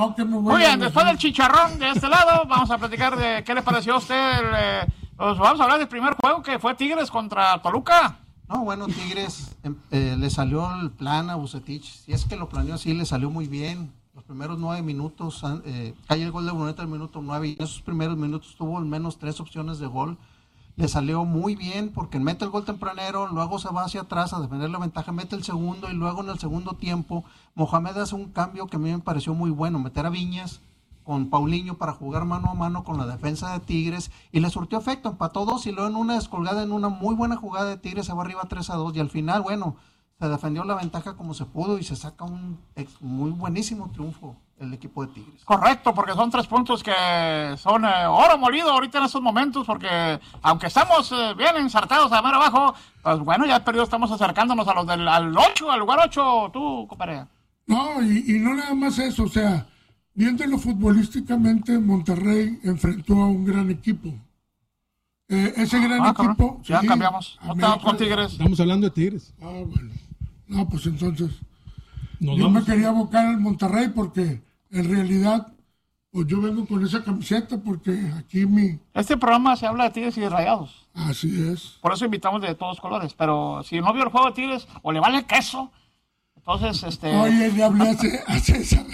No, que me voy. Muy bien, después del chicharrón de este lado, vamos a platicar de qué le pareció a usted. Pues vamos a hablar del primer juego que fue Tigres contra Toluca. No, bueno, Tigres le salió el plan a Vucetich. Si es que lo planeó así, le salió muy bien. Los primeros 9 minutos, cae el gol de Bruneta al minuto 9 y en esos primeros minutos tuvo al menos 3 opciones de gol. Le salió muy bien porque mete el gol tempranero, luego se va hacia atrás a defender la ventaja, mete el segundo y luego en el segundo tiempo Mohamed hace un cambio que a mí me pareció muy bueno, meter a Viñas con Paulinho para jugar mano a mano con la defensa de Tigres y le surtió efecto, empató 2 y luego en una descolgada, en una muy buena jugada de Tigres se va arriba 3-2 y al final, bueno, se defendió la ventaja como se pudo y se saca un muy buenísimo triunfo el equipo de Tigres. Correcto, porque son 3 puntos que son oro molido ahorita en estos momentos, porque aunque estamos bien ensartados a mero abajo, pues bueno, ya perdido estamos acercándonos a los al 8, al lugar 8, tú, compadre. No, y no nada más eso, o sea, viéndolo futbolísticamente, Monterrey enfrentó a un gran equipo. Ese gran equipo... Ya sí, cambiamos, no estamos con Tigres. Estamos hablando de Tigres. Bueno. No, pues entonces... yo me quería abocar al Monterrey porque en realidad pues yo vengo con esa camiseta porque aquí Este programa se habla de Tigres y de Rayados. Así es. Por eso invitamos de todos colores, pero si no vio el juego de Tigres o le vale queso, entonces Oye, le hablé a César.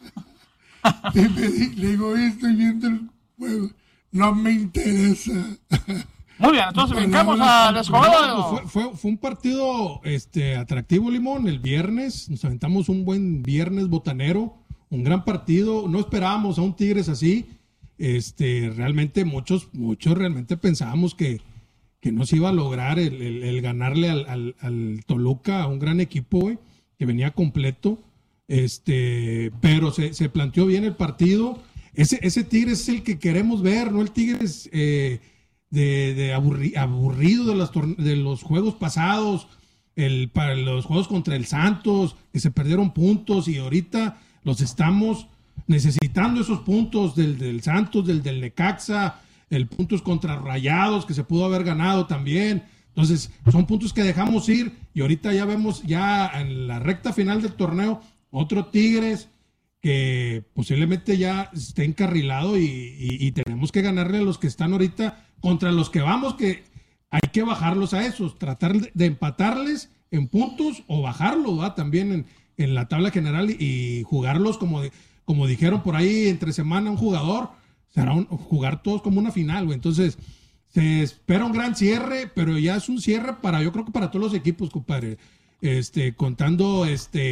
Le digo, oye, estoy viendo el juego. No me interesa. Muy bien, entonces brincamos al escobedo. Fue un partido atractivo, Limón. El viernes nos aventamos un buen viernes botanero, un gran partido. No esperábamos a un Tigres así. Realmente muchos realmente pensábamos que no se iba a lograr el ganarle al Toluca, a un gran equipo, güey, que venía completo. Pero se planteó bien el partido. Ese Tigres es el que queremos ver, no el Tigres aburrido de los juegos pasados, para los juegos contra el Santos, que se perdieron puntos y ahorita los estamos necesitando, esos puntos del Santos, del Necaxa, el puntos contra Rayados que se pudo haber ganado también. Entonces son puntos que dejamos ir y ahorita ya vemos ya en la recta final del torneo otro Tigres que posiblemente ya esté encarrilado y tenemos que ganarle a los que están ahorita contra los que vamos, que hay que bajarlos a esos, tratar de empatarles en puntos o bajarlos, ¿va? También en la tabla general y jugarlos como dijeron por ahí entre semana un jugador, será jugar todos como una final, güey. Entonces se espera un gran cierre, pero ya es un cierre yo creo que para todos los equipos, compadre, contando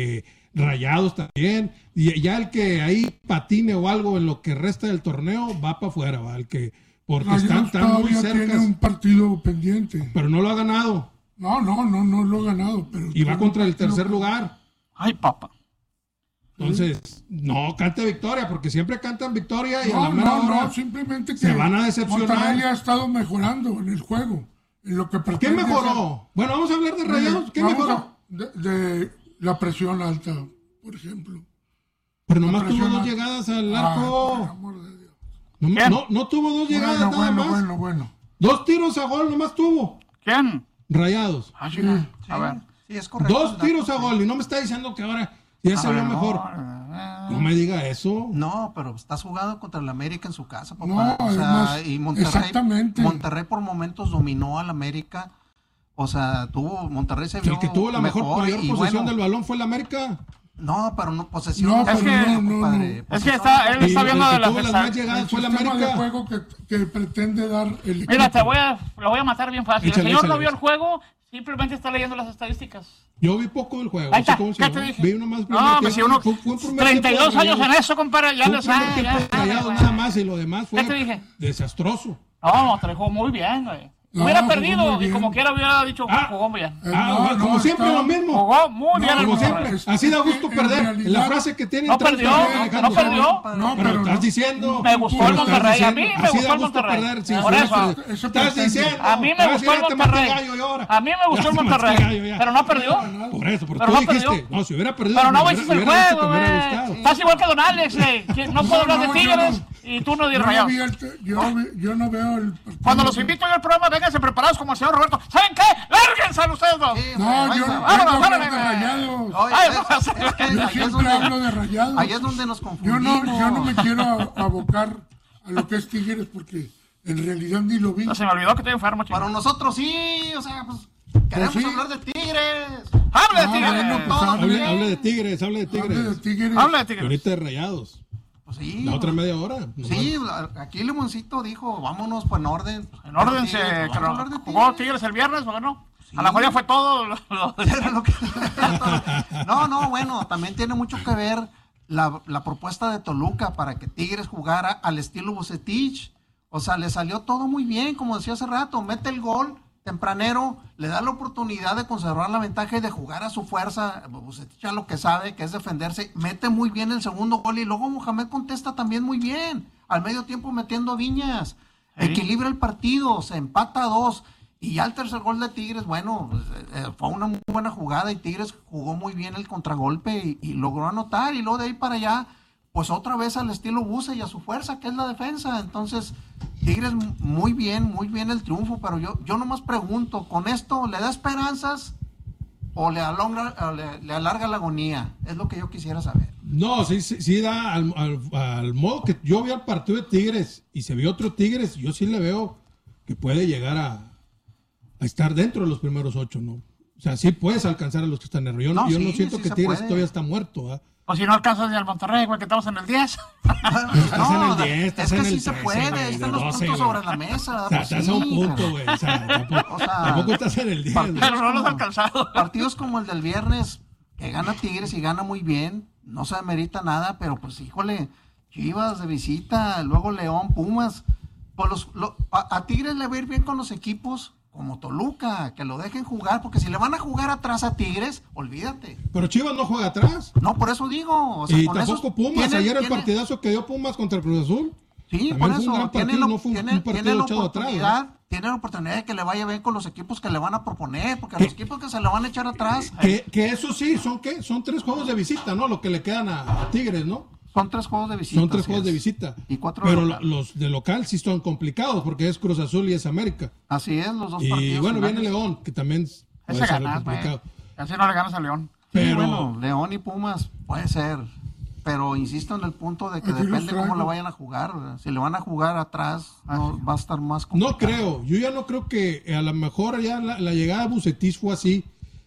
Rayados también, y ya el que ahí patine o algo en lo que resta del torneo va para afuera, va, porque están muy cerca. Tiene un partido pendiente. Pero no lo ha ganado. No lo ha ganado. Pero y va contra el tercer lugar. Ay, papá. Entonces, no canta victoria, porque siempre cantan victoria y a la mera hora simplemente que se van a decepcionar. Monterrey ha estado mejorando en el juego. En lo que ¿Qué mejoró? Bueno, vamos a hablar de Rayados. ¿Qué mejoró? De la presión alta, por ejemplo. Pero nomás tuvo 2 llegadas al arco. Por amor de Dios. No tuvo 2 llegadas nada más. Bueno. 2 tiros a gol nomás tuvo. ¿Quién? Rayados. Sí. A ver. Sí, es correcto. 2 tiros a gol y no me está diciendo que ahora ya se vio mejor. No me diga eso. No, pero estás jugando contra el América en su casa, papá. No, además, y Monterrey por momentos dominó al América. O sea, Monterrey se vio el que tuvo la mayor posesión del balón fue el América. No, pero no posesión. No, es que él está viendo de las llegadas fue el América. De juego que pretende dar el equipo. Mira, lo voy a matar bien fácil. El señor no vio el juego, simplemente está leyendo las estadísticas. Yo vi poco del juego. Ahí está, ¿qué te dije? Vi uno más. No, pues si uno 32 años en eso, compadre, ya lo sabe. Nada más y lo demás fue ¿qué te dije? Desastroso. No, trabajó muy bien, güey. Hubiera perdido y como quiera hubiera dicho jugó muy bien. Como siempre lo mismo. Jugó muy bien. Como siempre. Así da gusto perder. La frase que tiene. No perdió. Pero estás diciendo. Me gustó el Monterrey. A mí me gustó el Monterrey. Por eso. Estás diciendo. A mí me gustó el Monterrey. A mí me gustó el Monterrey. Pero no perdió. Por eso. Pero tú dijiste. No, si hubiera perdido. Pero no viste el juego, güey. Estás igual que Don Alex, güey. No puedo hablar de Tigres Y tú no Yo dices no, Rayados. yo no veo el partido. Cuando los invito yo al programa, vénganse preparados como el señor Roberto. ¿Saben qué? ¡Lárguense a ustedes dos! Sí, No, yo no vámonos, hablo de vámonos. Rayados. Oye, Ay, es que Yo ahí es siempre donde- hablo de Rayados. ahí es donde nos Yo confundimos. no me quiero abocar a lo que es Tigres porque en realidad ni lo vi. No, se me olvidó que estoy enfermo, chico. Para nosotros sí, o sea, pues queremos sí. hablar de Tigres. ¡Hable de Ah, Tigres! bueno, pues, Todo hable- bien. Hable de Tigres, hable de Hable de Tigres. Tigres. ¡Hable de Y Tigres! ahorita de Rayados. Pues sí. La otra media hora. Sí, aquí Limoncito dijo, vámonos pues en orden. En orden se Tigres, vamos a hablar de jugó Tigres el viernes, ¿o no? Sí. A lo mejor ya fue todo. Era lo que- No, bueno, también tiene mucho que ver la propuesta de Toluca para que Tigres jugara al estilo Vucetich. O sea, le salió todo muy bien, como decía hace rato, mete el gol tempranero, le da la oportunidad de conservar la ventaja y de jugar a su fuerza. Vucetich ya lo que sabe, que es defenderse, mete muy bien el segundo gol y luego Mohamed contesta también muy bien, al medio tiempo metiendo a Viñas, equilibra el partido, se empata a 2. Y ya el tercer gol de Tigres, bueno, fue una muy buena jugada y Tigres jugó muy bien el contragolpe y logró anotar. Y luego de ahí para allá, pues otra vez al estilo Buce y a su fuerza, que es la defensa. Entonces, Tigres muy bien el triunfo. Pero yo nomás pregunto, ¿con esto le da esperanzas o le alarga la agonía? Es lo que yo quisiera saber. No, sí da al modo que yo vi al partido de Tigres y se vio otro Tigres, yo sí le veo que puede llegar a estar dentro de los primeros 8, ¿no? O sea, sí puedes alcanzar a los que están en el Río. No, Yo sí, no siento sí que se Tigres puede. todavía está muerto, ¿ah? O si no alcanzas ni al Monterrey, güey, que estamos en el 10. Estás en el 10, estás es que en sí el se 13, puede, güey, ahí están de los 12, puntos güey. sobre la mesa. O sea, pues estás a un sí, punto, pero- güey. O sea, O sea, tampoco estás en el 10, güey. Pero no los ha alcanzado. Partidos como el del viernes, que gana Tigres y gana muy bien, no se demerita nada, pero pues híjole, Chivas de visita, luego León, Pumas, pues a Tigres le va a ir bien con los equipos como Toluca, que lo dejen jugar, porque si le van a jugar atrás a Tigres, olvídate. Pero Chivas no juega atrás. No, por eso digo. O sea, Y con tampoco esos Pumas. tienen- Ayer el tienen- partidazo que dio Pumas contra el Cruz Azul. Sí, también por fue un eso. gran Tienen partido, no fue un partido tienen la echado atrás, oportunidad, tienen la oportunidad de que le vaya bien con los equipos que le van a proponer, porque los equipos que se le van a echar atrás, Que eso sí, son 3 juegos de visita, ¿no? Lo que le quedan a Tigres, ¿no? son 3 juegos de visita. Son 3 así juegos de es. visita. Y 4 de Pero local. los de local sí son complicados porque es Cruz Azul y es América. Así es, los dos Y partidos. bueno, viene finales. León, que también puede Ese ser ganas, güey. complicado. Así no le ganas a León. Sí, Pero bueno, León y Pumas puede ser. Pero insisto en el punto de que Aquí los depende cómo traigo. le vayan a jugar. ¿verdad? Si le van a jugar atrás, no, va a estar más complicado. no creo, yo ya no creo que a lo mejor ya la llegada de Vucetich fue así,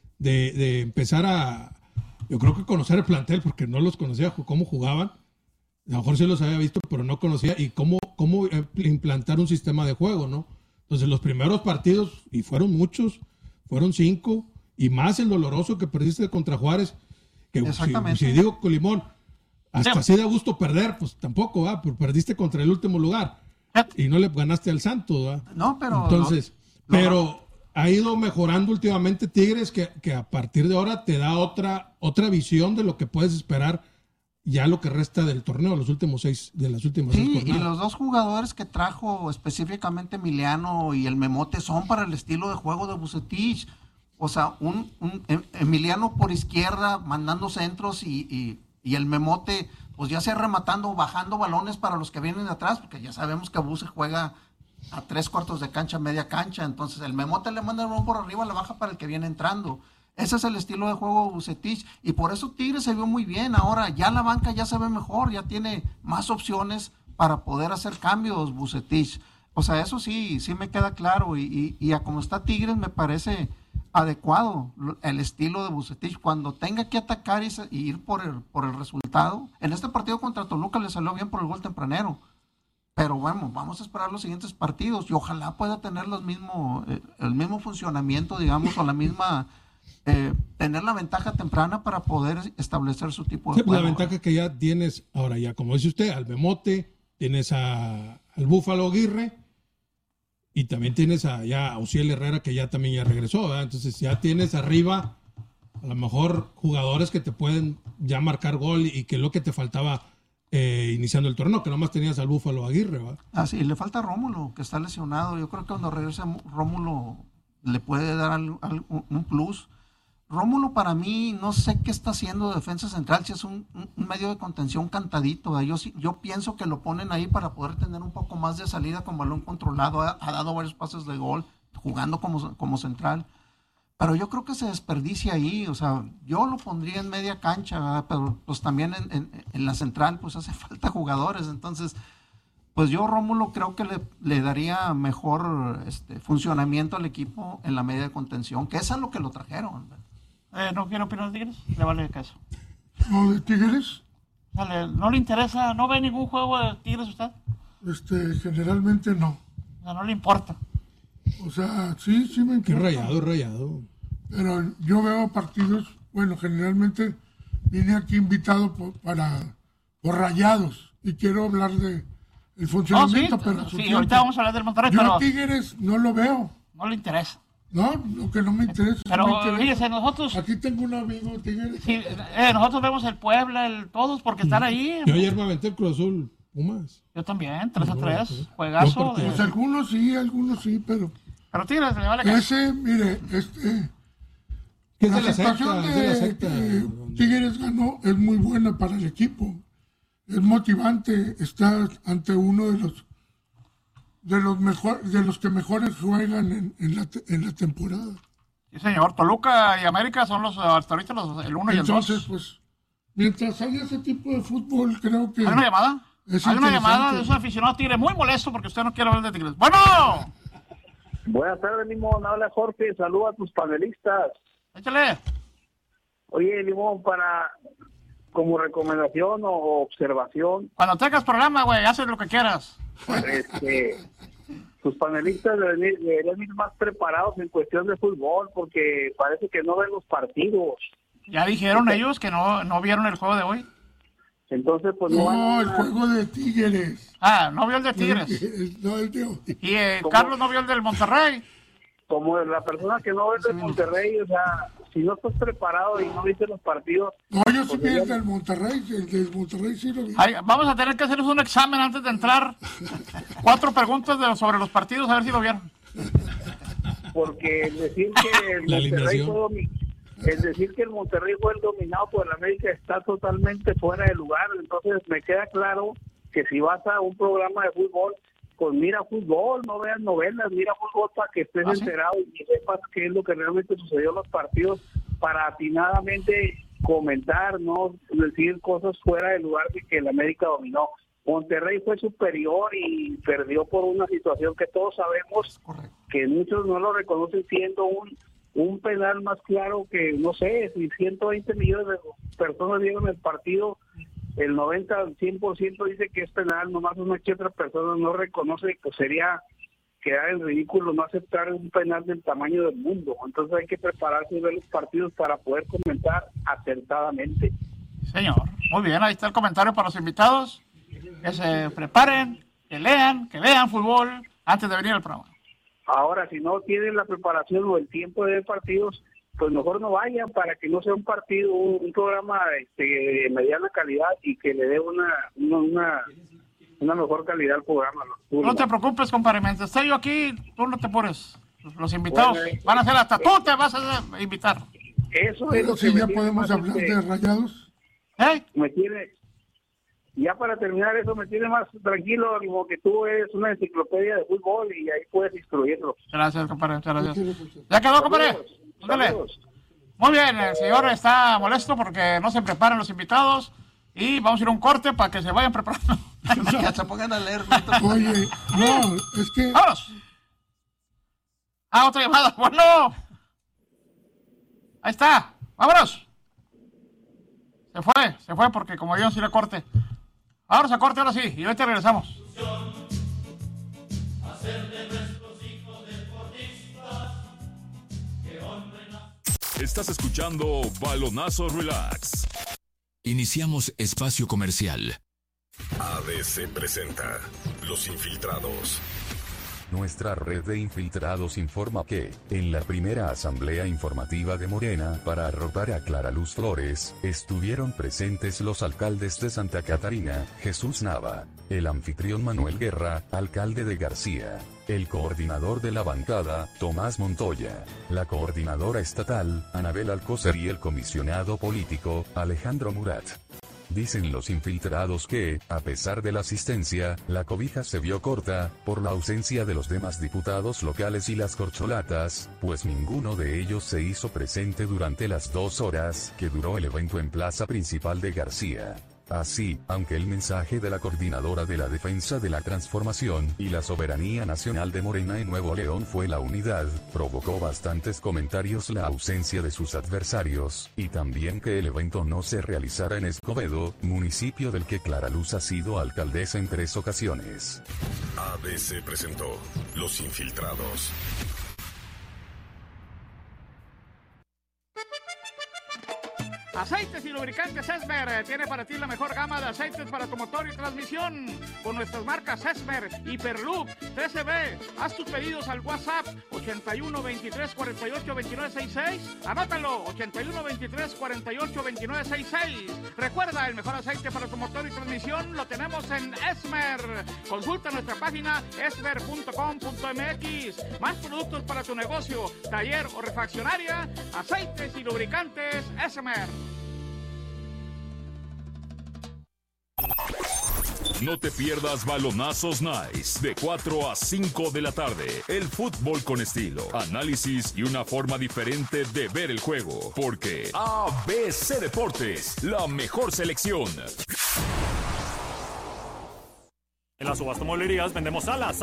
de empezar yo creo que conocer el plantel, porque no los conocía cómo jugaban. A lo mejor sí los había visto, pero no conocía y cómo implantar un sistema de juego, ¿no? Entonces los primeros partidos, y fueron muchos, fueron 5, y más el doloroso que perdiste contra Juárez, que Exactamente. si digo Colimón, hasta Sí. así da gusto perder, pues tampoco, pero perdiste contra el último lugar y no le ganaste al Santos, ¿verdad? No, pero. Entonces, lo- pero ha ido mejorando últimamente Tigres, que a partir de ahora te da otra visión de lo que puedes esperar ya lo que resta del torneo, los últimos 6 de las últimas 6 Sí, y jornadas. los dos jugadores que trajo específicamente Emiliano y el Memote son para el estilo de juego de Vucetich. O sea, un Emiliano por izquierda mandando centros y el Memote pues ya sea rematando, bajando balones para los que vienen de atrás, porque ya sabemos que Buce juega a 3/4 de cancha, media cancha. Entonces el Memote le manda el balón por arriba, le baja para el que viene entrando. Ese es el estilo de juego de Vucetich y por eso Tigres se vio muy bien. Ahora ya la banca ya se ve mejor, ya tiene más opciones para poder hacer cambios Vucetich. O sea, eso sí me queda claro y a como está Tigres me parece adecuado el estilo de Vucetich. Cuando tenga que atacar y ir por el resultado. En este partido contra Toluca le salió bien por el gol tempranero. Pero bueno, vamos a esperar los siguientes partidos y ojalá pueda tener el mismo funcionamiento, digamos, o la misma... tener la ventaja temprana para poder establecer su tipo de Sí, pues juego. la ventaja que ya tienes, ahora ya como dice usted, al Memote, tienes al Búfalo Aguirre y también tienes a Osiel Herrera que ya también ya regresó, ¿verdad? Entonces ya tienes arriba a lo mejor jugadores que te pueden ya marcar gol y que es lo que te faltaba iniciando el torneo, que nomás tenías al Búfalo Aguirre, ¿verdad? Ah, sí, le falta Rómulo, que está lesionado. Yo creo que cuando regrese Rómulo le puede dar un plus. Rómulo para mí, no sé qué está haciendo de defensa central, si es un medio de contención cantadito. Yo pienso que lo ponen ahí para poder tener un poco más de salida con balón controlado. Ha dado varios pases de gol jugando como central. Pero yo creo que se desperdicia ahí. O sea, yo lo pondría en media cancha, ¿verdad? Pero pues también en la central pues hace falta jugadores. Entonces, pues yo Rómulo creo que le daría mejor funcionamiento al equipo en la media de contención, que es a lo que lo trajeron, ¿verdad? ¿No quiere opinar de Tigres? Le vale caso. ¿No de Tigres? Dale, ¿no le interesa? ¿No ve ningún juego de Tigres usted? Generalmente no. No le importa. O sea, sí me importa. Qué rayado. Pero yo veo partidos, bueno, generalmente vine aquí invitado por Rayados y quiero hablar de el funcionamiento. Sí, ahorita vamos a hablar del Monterrey, pero Tigres no lo veo. No le interesa. No, lo que no me interesa. Pero fíjese, nosotros... Aquí tengo un amigo Tigres. Sí, nosotros vemos el Puebla, todos, porque están ahí. Yo ayer me aventé el Cruz Azul, Pumas. Yo también, 3-3, juegazo. Pues algunos sí, pero... Pero Tigres, le vale caso. ¿Qué es la de la situación secta? Tigres ganó, es muy buena para el equipo. Es motivante, está ante uno de los que mejores juegan en la temporada. Sí, señor. Toluca y América son hasta ahorita el 1 y el 2. Entonces, pues, mientras haya ese tipo de fútbol, creo que... ¿Hay una llamada? Hay una llamada de un aficionado Tigre muy molesto porque usted no quiere hablar de Tigres. ¡Bueno! Buenas tardes, Limón. Habla Jorge. Saluda a tus panelistas. Échale. Oye, Limón, como recomendación o observación... Cuando tengas programa, güey, haces lo que quieras. Tus panelistas deberían ir más preparados en cuestión de fútbol porque parece que no ven los partidos. Ya dijeron ellos que no vieron el juego de hoy. Entonces, pues no, el juego de Tigres. No vio el de Tigres. No, el de hoy. Y Carlos no vio el del Monterrey. Como la persona que no ve el de Monterrey, o sea, si no estás preparado y no viste los partidos... No, yo sí vi el del Monterrey sí lo vi. Vamos a tener que hacerles un examen antes de entrar. 4 preguntas sobre los partidos, a ver si lo vieron. Porque decir que el Monterrey fue el dominado por el América está totalmente fuera de lugar. Entonces me queda claro que si vas a un programa de fútbol, pues mira fútbol, no veas novelas, mira fútbol para que estés enterado y sepas qué es lo que realmente sucedió en los partidos para atinadamente comentar, no decir cosas fuera de lugar de que el América dominó. Monterrey fue superior y perdió por una situación que todos sabemos, que muchos no lo reconocen, siendo un penal más claro que, no sé, si 120 millones de personas vieron el partido, el 90 al 100% dice que es penal, nomás una que otra persona no reconoce, pues sería quedar en ridículo no aceptar un penal del tamaño del mundo. Entonces hay que prepararse y ver los partidos para poder comentar acertadamente. Señor, muy bien, ahí está el comentario para los invitados. Que se preparen, que vean fútbol antes de venir al programa. Ahora, si no tienen la preparación o el tiempo de ver partidos, pues mejor no vayan para que no sea un partido, un programa de mediana calidad y que le dé una mejor calidad al programa. No te preocupes, compadre, mientras esté yo aquí, tú no te pones. Los invitados van a ser hasta tú te vas a invitar. Eso es lo que ya podemos más, hablar de Rayados. Ya para terminar eso, me tiene más tranquilo, como que tú eres una enciclopedia de fútbol y ahí puedes instruirlo. Gracias, compadre, muchas gracias. ¿Ya quedó, compadre? Ándale. Muy bien, el señor está molesto porque no se preparan los invitados y vamos a ir a un corte para que se vayan preparando. Que se pongan a leer. Oye, no, es que... ¡Vámonos! Otra llamada, bueno. Ahí está, vámonos. Se fue porque como yo no ir a corte. Ahora se corte, ahora sí, y ahorita regresamos. Estás escuchando Balonazo Relax. Iniciamos espacio comercial. ABC presenta Los Infiltrados. Nuestra red de infiltrados informa que, en la primera asamblea informativa de Morena para arropar a Clara Luz Flores, estuvieron presentes los alcaldes de Santa Catarina, Jesús Nava, el anfitrión Manuel Guerra, alcalde de García, el coordinador de la bancada, Tomás Montoya, la coordinadora estatal, Anabel Alcócer y el comisionado político, Alejandro Murat. Dicen los infiltrados que, a pesar de la asistencia, la cobija se vio corta, por la ausencia de los demás diputados locales y las corcholatas, pues ninguno de ellos se hizo presente durante las 2 horas que duró el evento en Plaza Principal de García. Así, aunque el mensaje de la coordinadora de la defensa de la transformación y la soberanía nacional de Morena en Nuevo León fue la unidad, provocó bastantes comentarios la ausencia de sus adversarios, y también que el evento no se realizara en Escobedo, municipio del que Clara Luz ha sido alcaldesa en 3 ocasiones. ABC presentó Los Infiltrados. Aceites y lubricantes Esmer tiene para ti la mejor gama de aceites para tu motor y transmisión con nuestras marcas Esmer, Hyperloop, 13B. Haz tus pedidos al WhatsApp 81 23 48 29 66. Anótalo, 81 23 48 29 66. Recuerda, el mejor aceite para tu motor y transmisión lo tenemos en Esmer. Consulta nuestra página esmer.com.mx. Más productos para tu negocio, taller o refaccionaria. Aceites y lubricantes Esmer. No te pierdas Balonazos Nice, de 4 a 5 de la tarde. El fútbol con estilo, análisis y una forma diferente de ver el juego. Porque ABC Deportes, la mejor selección. En las subasta molerías vendemos salas,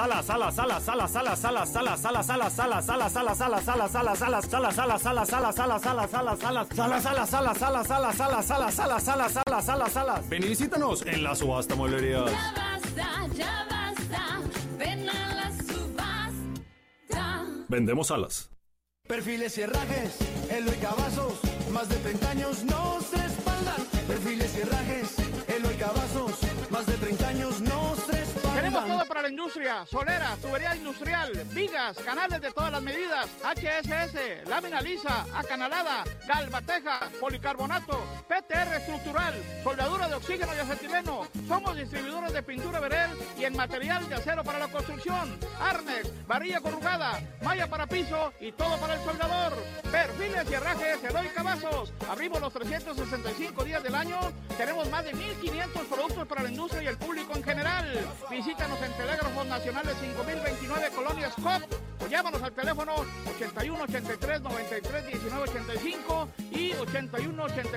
Ven y visítanos en las subasta molerías. Ya basta, ven a la subasta. Vendemos salas. Perfiles y herrajes, Eloy Cavazos, más de 30 años nos respaldan. Perfiles y herrajes, Eloy Cavazos, más de 30 años nos respaldan. Tenemos todo para la industria: solera, tubería industrial, vigas, canales de todas las medidas, HSS, lámina lisa, acanalada, galvateja, policarbonato, PTR estructural, soldadura de oxígeno y acetileno. Somos distribuidores de pintura Verel y en material de acero para la construcción, arnex, varilla corrugada, malla para piso y todo para el soldador. Perfiles y herrajes Eloy Cavazos. Abrimos los 365 días del año. Tenemos más de 1,500 productos para la industria y el público en general. Visítanos en Telégrafos Nacionales 5029 Colonia Scott o llámanos al teléfono 81 83 93 19 85 y 81 83